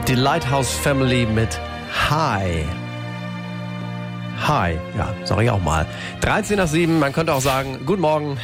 Die Lighthouse Family mit Hi. Hi, ja, sag ich auch mal. 13:07, man könnte auch sagen, guten Morgen.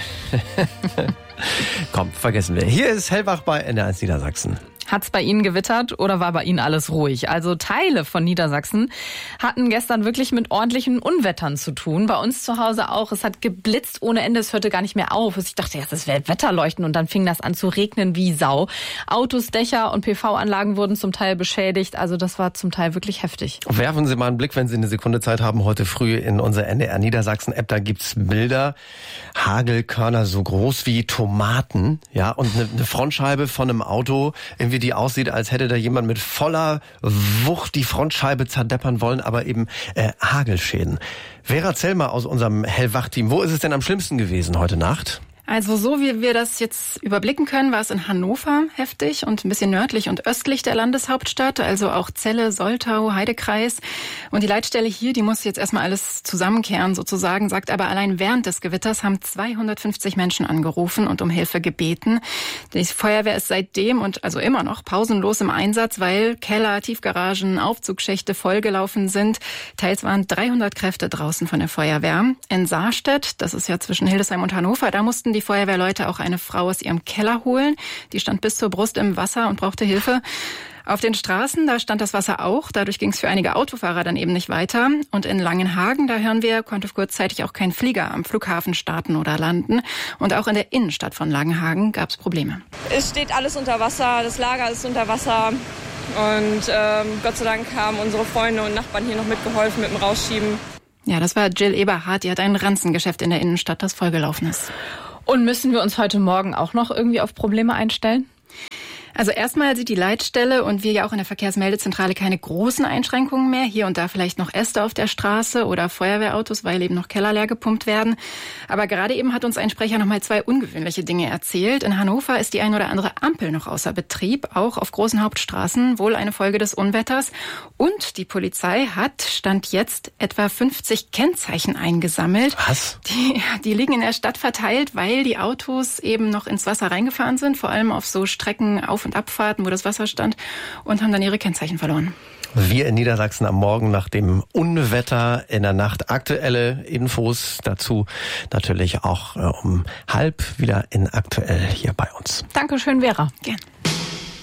Komm, vergessen wir. Hier ist Hellwach bei NDR1 Niedersachsen. Hat's bei Ihnen gewittert oder war bei Ihnen alles ruhig? Also Teile von Niedersachsen hatten gestern wirklich mit ordentlichen Unwettern zu tun. Bei uns zu Hause auch. Es hat geblitzt ohne Ende. Es hörte gar nicht mehr auf. Ich dachte erst, es wäre Wetterleuchten und dann fing das an zu regnen wie Sau. Autos, Dächer und PV-Anlagen wurden zum Teil beschädigt. Also das war zum Teil wirklich heftig. Werfen Sie mal einen Blick, wenn Sie eine Sekunde Zeit haben, heute früh in unsere NDR Niedersachsen-App. Da gibt's Bilder. Hagelkörner so groß wie Tomaten. Ja, und eine Frontscheibe von einem Auto, irgendwie die aussieht, als hätte da jemand mit voller Wucht die Frontscheibe zerdeppern wollen, aber eben Hagelschäden. Vera Zellmer aus unserem Hellwach-Team, wo ist es denn am schlimmsten gewesen heute Nacht? Also so wie wir das jetzt überblicken können, war es in Hannover heftig und ein bisschen nördlich und östlich der Landeshauptstadt, also auch Celle, Soltau, Heidekreis. Und die Leitstelle hier, die muss jetzt erstmal alles zusammenkehren sozusagen, sagt aber allein während des Gewitters haben 250 Menschen angerufen und um Hilfe gebeten. Die Feuerwehr ist seitdem und also immer noch pausenlos im Einsatz, weil Keller, Tiefgaragen, Aufzugschächte vollgelaufen sind. Teils waren 300 Kräfte draußen von der Feuerwehr. In Saarstedt, das ist ja zwischen Hildesheim und Hannover, da mussten die Feuerwehrleute auch eine Frau aus ihrem Keller holen. Die stand bis zur Brust im Wasser und brauchte Hilfe. Auf den Straßen, da stand das Wasser auch. Dadurch ging es für einige Autofahrer dann eben nicht weiter. Und in Langenhagen, da hören wir, konnte kurzzeitig auch kein Flieger am Flughafen starten oder landen. Und auch in der Innenstadt von Langenhagen gab es Probleme. Es steht alles unter Wasser, das Lager ist unter Wasser. Und Gott sei Dank haben unsere Freunde und Nachbarn hier noch mitgeholfen mit dem Rausschieben. Ja, das war Jill Eberhardt. Die hat ein Ranzengeschäft in der Innenstadt, das vollgelaufen ist. Und müssen wir uns heute Morgen auch noch irgendwie auf Probleme einstellen? Also erstmal sieht die Leitstelle und wir ja auch in der Verkehrsmeldezentrale keine großen Einschränkungen mehr. Hier und da vielleicht noch Äste auf der Straße oder Feuerwehrautos, weil eben noch Keller leer gepumpt werden. Aber gerade eben hat uns ein Sprecher nochmal 2 ungewöhnliche Dinge erzählt. In Hannover ist die ein oder andere Ampel noch außer Betrieb, auch auf großen Hauptstraßen, wohl eine Folge des Unwetters. Und die Polizei hat, Stand jetzt, etwa 50 Kennzeichen eingesammelt. Was? Die liegen in der Stadt verteilt, weil die Autos eben noch ins Wasser reingefahren sind, vor allem auf so Strecken Auf- und Abfahrten, wo das Wasser stand, und haben dann ihre Kennzeichen verloren. Wir in Niedersachsen am Morgen nach dem Unwetter in der Nacht. Aktuelle Infos dazu natürlich auch um 12:30 wieder in Aktuell hier bei uns. Dankeschön, Vera. Gern.